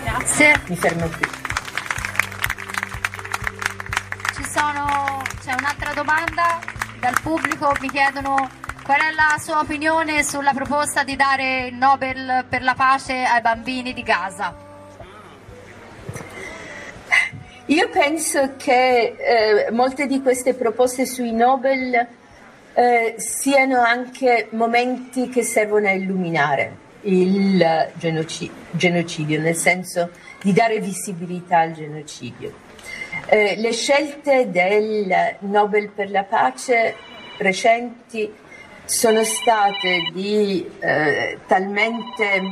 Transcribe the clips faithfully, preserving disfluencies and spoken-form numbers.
Grazie. Mi fermo qui. Ci sono, c'è un'altra domanda dal pubblico, mi chiedono qual è la sua opinione sulla proposta di dare il Nobel per la pace ai bambini di Gaza. Io penso che eh, molte di queste proposte sui Nobel eh, siano anche momenti che servono a illuminare il genoci- genocidio, nel senso di dare visibilità al genocidio. Eh, le scelte del Nobel per la pace recenti sono state di eh, talmente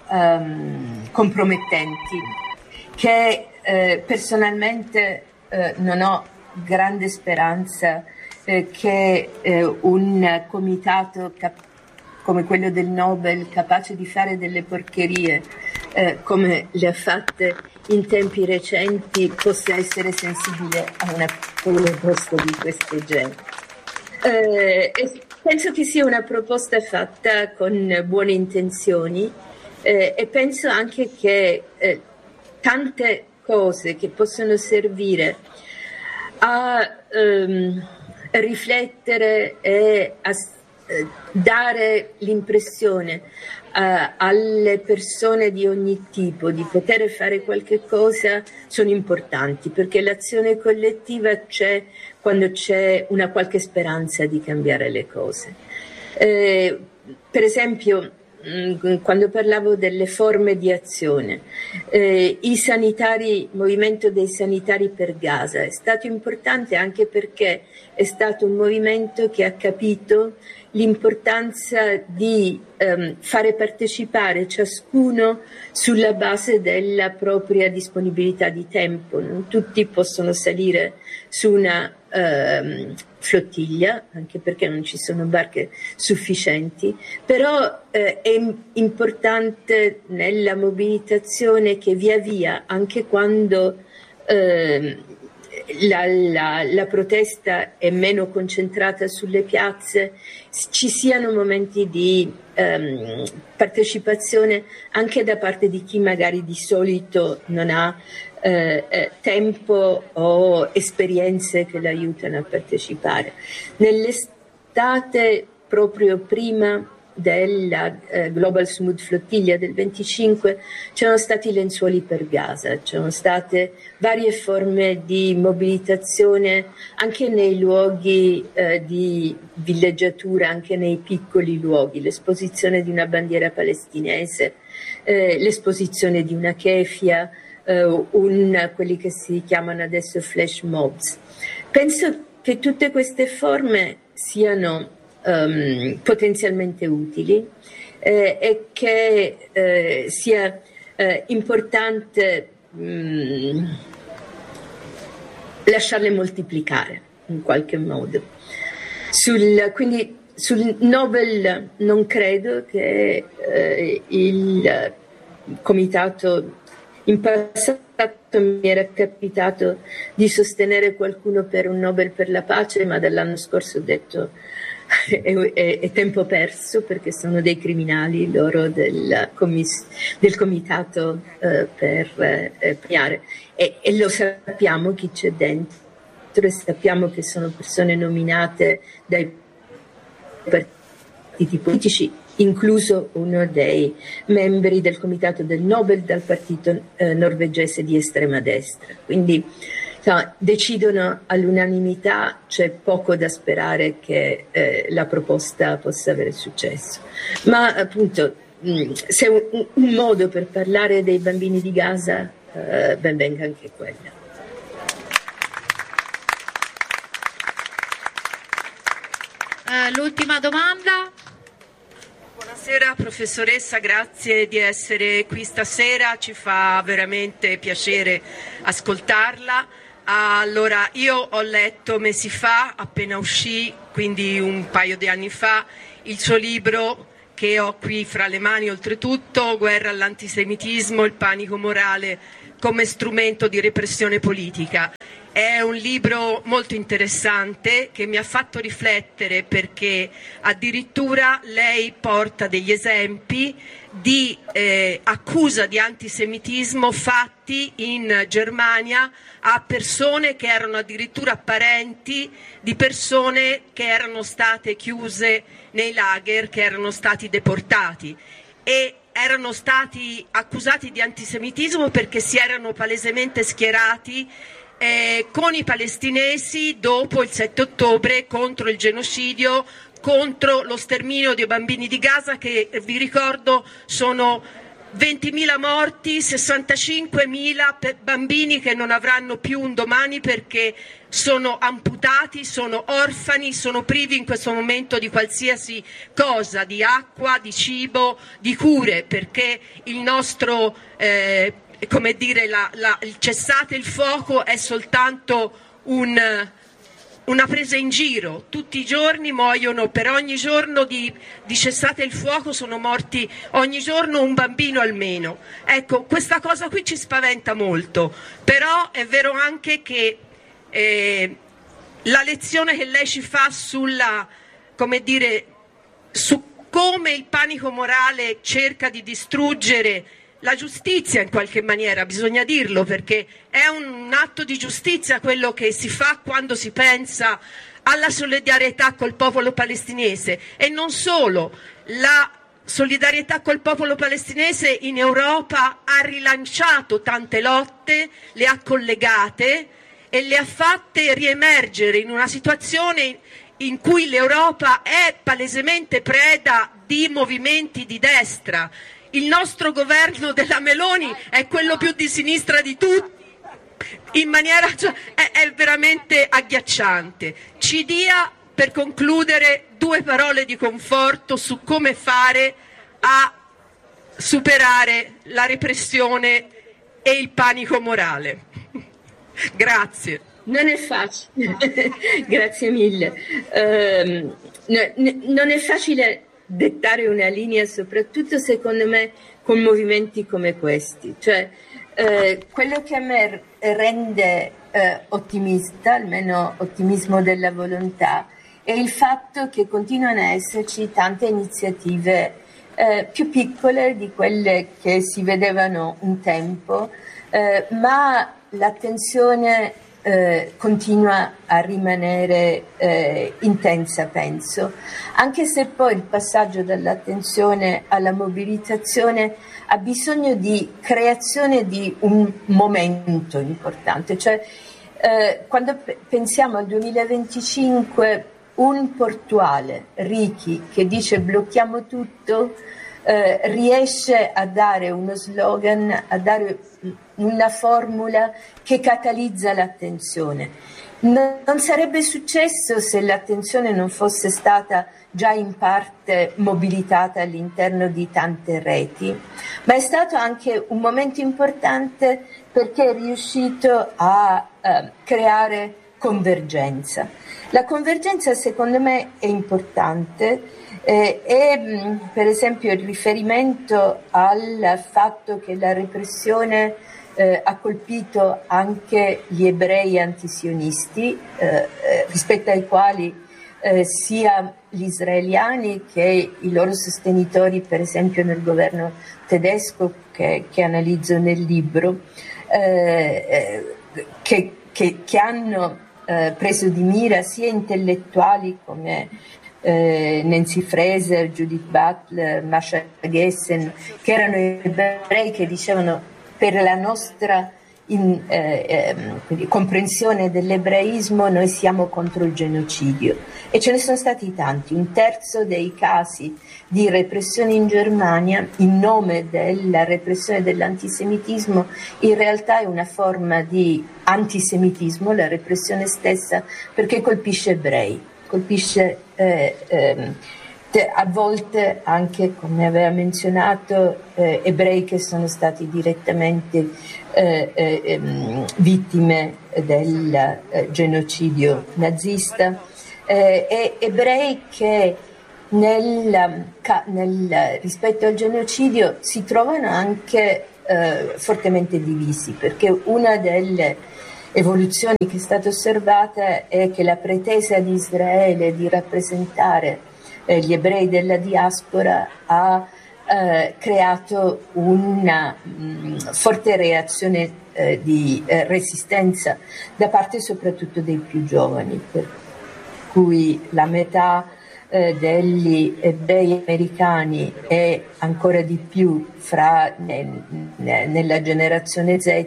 um, compromettenti che eh, personalmente eh, non ho grande speranza eh, che eh, un comitato cap- come quello del Nobel, capace di fare delle porcherie eh, come le ha fatte in tempi recenti, possa essere sensibile a una proposta di questo genere. Eh, e penso che sia una proposta fatta con buone intenzioni eh, e penso anche che eh, tante cose che possono servire a ehm, riflettere e a dare l'impressione uh, alle persone di ogni tipo di poter fare qualche cosa sono importanti, perché l'azione collettiva c'è quando c'è una qualche speranza di cambiare le cose. Eh, per esempio, mh, quando parlavo delle forme di azione, eh, i sanitari, il movimento dei sanitari per Gaza è stato importante anche perché è stato un movimento che ha capito l'importanza di um, fare partecipare ciascuno sulla base della propria disponibilità di tempo. Non tutti possono salire su una um, flottiglia, anche perché non ci sono barche sufficienti, però eh, è importante nella mobilitazione che via via, anche quando eh, La, la, la protesta è meno concentrata sulle piazze, ci siano momenti di um, partecipazione anche da parte di chi magari di solito non ha eh, eh, tempo o esperienze che l'aiutano a partecipare. Nell'estate, proprio prima della eh, Global Smooth Flottiglia del venticinque, c'erano stati lenzuoli per Gaza, c'erano state varie forme di mobilitazione anche nei luoghi eh, di villeggiatura, anche nei piccoli luoghi, l'esposizione di una bandiera palestinese, eh, l'esposizione di una kefia, eh, un, quelli che si chiamano adesso flash mobs. Penso che tutte queste forme siano Um, potenzialmente utili eh, e che eh, sia eh, importante um, lasciarle moltiplicare in qualche modo. Sul, quindi sul Nobel non credo che eh, il comitato, in passato mi era capitato di sostenere qualcuno per un Nobel per la pace, ma dall'anno scorso ho detto È, è, è tempo perso, perché sono dei criminali loro del, commis- del comitato eh, per eh, premiare e, e lo sappiamo chi c'è dentro e sappiamo che sono persone nominate dai partiti politici, incluso uno dei membri del comitato del Nobel dal partito eh, norvegese di estrema destra, quindi no, decidono all'unanimità, c'è poco da sperare che eh, la proposta possa avere successo. Ma appunto, mh, se un, un modo per parlare dei bambini di Gaza, eh, ben venga anche quella. Uh, l'ultima domanda. Buonasera professoressa, grazie di essere qui stasera, ci fa veramente piacere ascoltarla. Allora, io ho letto mesi fa, appena uscì, quindi un paio di anni fa, il suo libro che ho qui fra le mani oltretutto, Guerra all'antisemitismo, il panico morale come strumento di repressione politica. È un libro molto interessante che mi ha fatto riflettere, perché addirittura lei porta degli esempi di eh, accusa di antisemitismo fatti in Germania a persone che erano addirittura parenti di persone che erano state chiuse nei lager, che erano stati deportati, e erano stati accusati di antisemitismo perché si erano palesemente schierati Eh, con i palestinesi dopo il sette ottobre, contro il genocidio, contro lo sterminio dei bambini di Gaza, che vi ricordo sono ventimila morti, sessantacinquemila bambini che non avranno più un domani perché sono amputati, sono orfani, sono privi in questo momento di qualsiasi cosa, di acqua, di cibo, di cure, perché il nostro eh, come dire, la, la, il cessate il fuoco è soltanto un, una presa in giro. Tutti i giorni muoiono, per ogni giorno di, di cessate il fuoco sono morti ogni giorno un bambino almeno. Ecco, questa cosa qui ci spaventa molto, però è vero anche che eh, la lezione che lei ci fa sulla, come dire, su come il panico morale cerca di distruggere la giustizia, in qualche maniera, bisogna dirlo, perché è un atto di giustizia quello che si fa quando si pensa alla solidarietà col popolo palestinese, e non solo. La solidarietà col popolo palestinese in Europa ha rilanciato tante lotte, le ha collegate e le ha fatte riemergere in una situazione in cui l'Europa è palesemente preda di movimenti di destra. Il nostro governo della Meloni è quello più di sinistra di tutti, in maniera, cioè, è, è veramente agghiacciante. Ci dia, per concludere, due parole di conforto su come fare a superare la repressione e il panico morale. Grazie. Non è facile, grazie mille. Um, no, non è facile dettare una linea, soprattutto secondo me con movimenti come questi. Cioè, eh, quello che a me rende eh, ottimista, almeno ottimismo della volontà, è il fatto che continuano a esserci tante iniziative eh, più piccole di quelle che si vedevano un tempo, eh, ma l'attenzione Eh, continua a rimanere eh, intensa, penso, anche se poi il passaggio dall'attenzione alla mobilitazione ha bisogno di creazione di un momento importante. Cioè, eh, quando p- pensiamo al duemilaventicinque, un portuale, Ricky, che dice blocchiamo tutto, eh, riesce a dare uno slogan, a dare una formula che catalizza l'attenzione. Non sarebbe successo se l'attenzione non fosse stata già in parte mobilitata all'interno di tante reti, ma è stato anche un momento importante perché è riuscito a eh, creare convergenza. La convergenza secondo me è importante eh, e per esempio il riferimento al fatto che la repressione eh, ha colpito anche gli ebrei antisionisti, eh, eh, rispetto ai quali eh, sia gli israeliani che i loro sostenitori, per esempio nel governo tedesco che, che analizzo nel libro, eh, eh, che, che, che hanno eh, preso di mira sia intellettuali come eh, Nancy Fraser, Judith Butler, Masha Gessen, che erano ebrei che dicevano per la nostra in, eh, eh, comprensione dell'ebraismo noi siamo contro il genocidio, e ce ne sono stati tanti. Un terzo dei casi di repressione in Germania in nome della repressione dell'antisemitismo in realtà è una forma di antisemitismo, la repressione stessa, perché colpisce ebrei, colpisce eh, eh, a volte anche, come aveva menzionato, eh, ebrei che sono stati direttamente eh, eh, vittime del eh, genocidio nazista, eh, e ebrei che nel, nel, rispetto al genocidio si trovano anche eh, fortemente divisi, perché una delle evoluzione che è stata osservata è che la pretesa di Israele di rappresentare eh, gli ebrei della diaspora ha eh, creato una mh, forte reazione eh, di eh, resistenza da parte soprattutto dei più giovani, per cui la metà eh, degli ebrei americani e ancora di più fra, ne, ne, nella generazione Z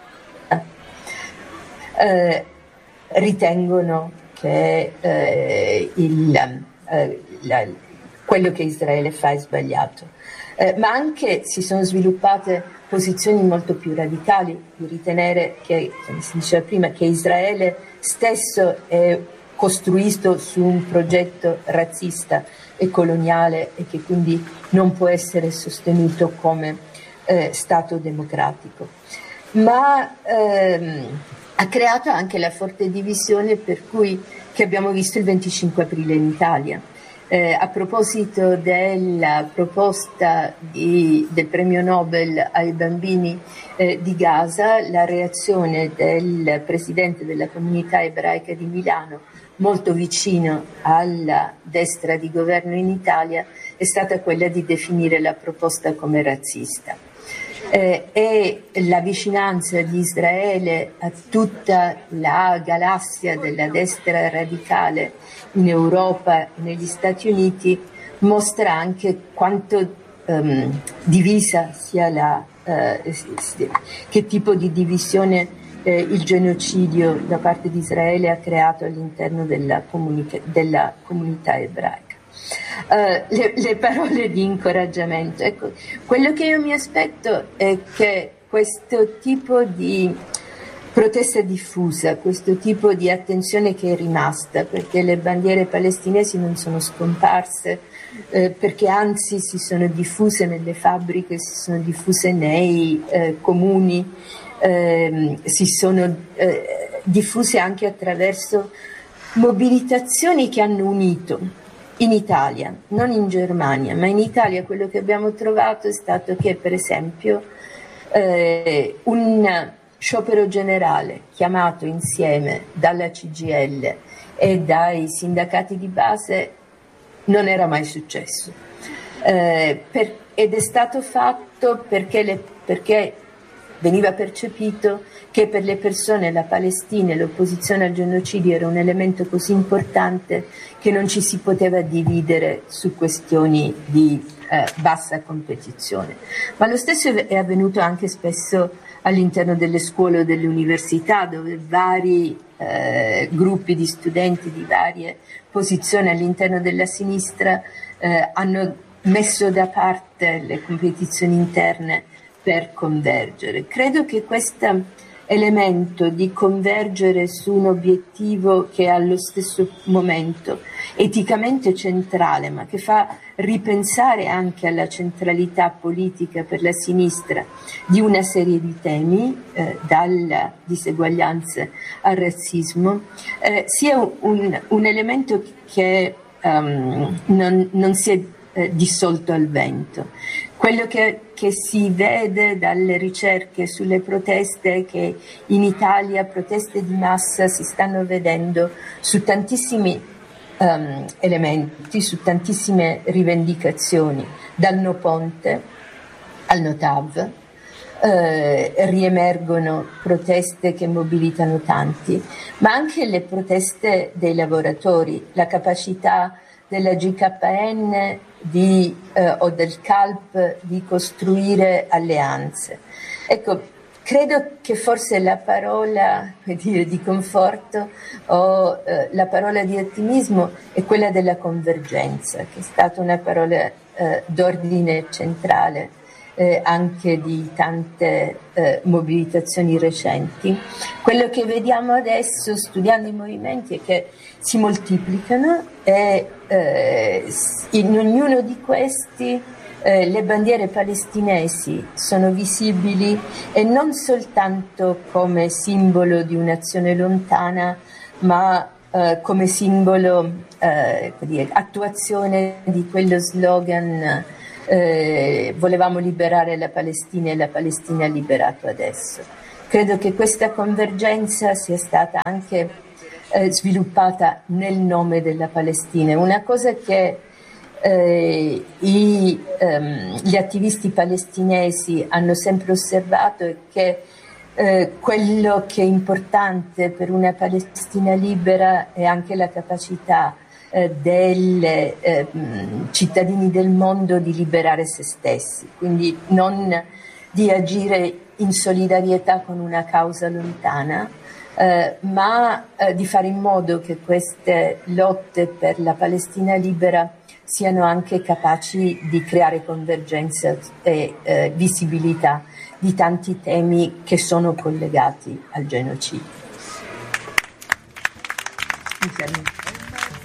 Eh, ritengono che eh, il, eh, la, quello che Israele fa è sbagliato, eh, ma anche si sono sviluppate posizioni molto più radicali di ritenere che, come si diceva prima, che Israele stesso è costruito su un progetto razzista e coloniale e che quindi non può essere sostenuto come eh, Stato democratico. Ma ehm, ha creato anche la forte divisione per cui, che abbiamo visto il venticinque aprile in Italia. Eh, a proposito della proposta di, del premio Nobel ai bambini eh, di Gaza, la reazione del presidente della comunità ebraica di Milano, molto vicino alla destra di governo in Italia, è stata quella di definire la proposta come razzista. Eh, e la vicinanza di Israele a tutta la galassia della destra radicale in Europa e negli Stati Uniti mostra anche quanto um, divisa sia la, uh, che tipo di divisione eh, il genocidio da parte di Israele ha creato all'interno della, comunica- della comunità ebraica. Uh, le, le parole di incoraggiamento. Ecco, quello che io mi aspetto è che questo tipo di protesta diffusa, questo tipo di attenzione che è rimasta, perché le bandiere palestinesi non sono scomparse, eh, perché anzi si sono diffuse nelle fabbriche, si sono diffuse nei eh, comuni, eh, si sono eh, diffuse anche attraverso mobilitazioni che hanno unito. In Italia, non in Germania, ma in Italia quello che abbiamo trovato è stato che, per esempio, eh, un sciopero generale chiamato insieme dalla C G I L e dai sindacati di base non era mai successo. Eh, per, ed è stato fatto perché, le, perché veniva percepito che per le persone la Palestina e l'opposizione al genocidio era un elemento così importante che non ci si poteva dividere su questioni di eh, bassa competizione. Ma lo stesso è avvenuto anche spesso all'interno delle scuole o delle università, dove vari eh, gruppi di studenti di varie posizioni all'interno della sinistra eh, hanno messo da parte le competizioni interne per convergere. Credo che questo elemento di convergere su un obiettivo che è allo stesso momento eticamente centrale, ma che fa ripensare anche alla centralità politica per la sinistra di una serie di temi, eh, dalla diseguaglianza al razzismo, eh, sia un, un elemento che um, non, non si è eh, dissolto al vento. Quello che, che si vede dalle ricerche sulle proteste è che in Italia proteste di massa si stanno vedendo su tantissimi um, elementi, su tantissime rivendicazioni, dal No Ponte al No TAV. Eh, riemergono proteste che mobilitano tanti, ma anche le proteste dei lavoratori, la capacità della G K N di, eh, o del C A L P di costruire alleanze. Ecco, credo che forse la parola dire, di conforto o eh, la parola di ottimismo è quella della convergenza, che è stata una parola eh, d'ordine centrale eh, anche di tante eh, mobilitazioni recenti. Quello che vediamo adesso studiando i movimenti è che si moltiplicano e eh, in ognuno di questi eh, le bandiere palestinesi sono visibili e non soltanto come simbolo di un'azione lontana, ma eh, come simbolo, eh, dire, attuazione di quello slogan eh, volevamo liberare la Palestina e la Palestina ha liberato adesso. Credo che questa convergenza sia stata anche eh, sviluppata nel nome della Palestina. Una cosa che eh, i, ehm, gli attivisti palestinesi hanno sempre osservato è che eh, quello che è importante per una Palestina libera è anche la capacità eh, dei eh, cittadini del mondo di liberare se stessi, quindi non di agire in solidarietà con una causa lontana, eh, ma eh, di fare in modo che queste lotte per la Palestina libera siano anche capaci di creare convergenza e eh, visibilità di tanti temi che sono collegati al genocidio.